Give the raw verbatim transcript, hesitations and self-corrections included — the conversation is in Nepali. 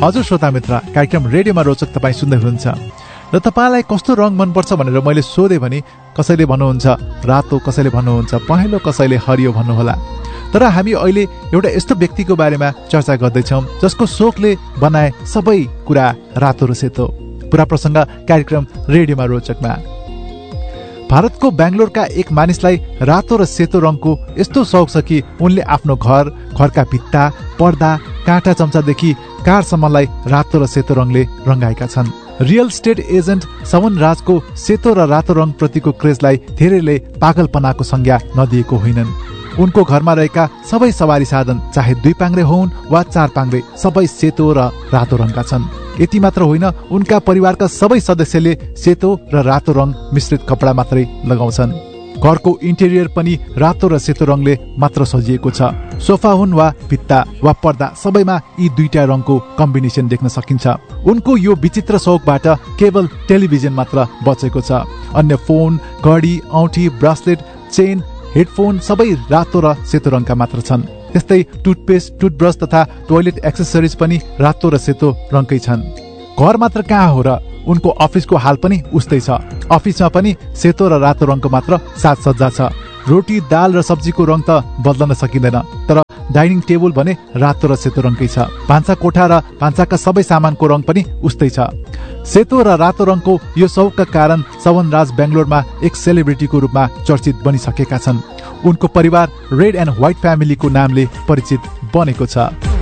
हजुर श्रोता मित्र, कार्यक्रम रेडियोमा रोचक तपाईँ सुन्दै हुनुहुन्छ र तपाईँलाई कस्तो रङ मनपर्छ भनेर मैले सोधेँ भने कसैले भन्नुहुन्छ रातो, कसैले भन्नुहुन्छ पहेँलो, कसैले हरियो भन्नुहोला। तर हामी अहिले एउटा यस्तो व्यक्तिको बारेमा चर्चा गर्दैछौँ जसको सोखले बनाए सबै कुरा रातो र सेतो। पुरा प्रसङ्ग कार्यक्रम रेडियोमा रोचकमा। भारतको बेङ्गलोरका एक मानिसलाई रातो र सेतो रङको यस्तो शौक छ कि उनले आफ्नो घर, घरका भित्ता, पर्दा, काँटा चम्चादेखि कारसम्मलाई रातो र सेतो रङले रङ्गाएका छन्। रियल स्टेट एजेन्ट सवन राजको सेतो र रातो रङ प्रतिको क्रेजलाई धेरैले पागलपनाको संज्ञा नदिएको होइनन्। उनको घरमा रहेका सबै सवारी साधन, चाहे दुई पाङ्ग्रे होउन् वा चार पाङ्ग्रे, सबै सेतो र रातो रङका छन्। यति मात्र होइन, उनका परिवारका सबै सदस्यले सेतो र रातो रङ मिश्रित कपडा मात्रै लगाउँछन्। घरको इन्टेरियर पनि रातो र सेतो रङले मात्र सजिएको छ। सोफा हुन् वा भित्ता वा पर्दा, सबैमा यी दुईटा रङको कम्बिनेसन देख्न सकिन्छ। उनको यो विचित्र शौकबाट केवल टेलिभिजन मात्र बचेको छ। अन्य फोन, घडी, औँठी, ब्रासलेट, चेन, हेडफोन सबै रातो र सेतो रङका मात्र छन्। त्यस्तै टुथपेस्ट, टुथब्रस तथा टोयलेट एक्सेसरिज पनि रातो र सेतो रङकै छन्। घर मात्र कहाँ हो र, उनको अफिसको हाल पनि उस्तै छ। अफिसमा पनि सेतो र रातो रङको मात्र साजसज्जा छ। रोटी, दाल र सब्जीको रङ त बदल्न सकिँदैन, तर डाइनिङ टेबल भने रातो र सेतो रङकै छ। भान्सा कोठा र भान्साका सबै सामानको रङ पनि उस्तै छ। सेतो र रातो रङको यो शौकका कारण सवनराज बेङ्गलोरमा एक सेलिब्रिटीको रूपमा चर्चित बनिसकेका छन्। उनको परिवार रेड एन्ड व्हाइट फ्यामिलीको नामले परिचित बनेको छ।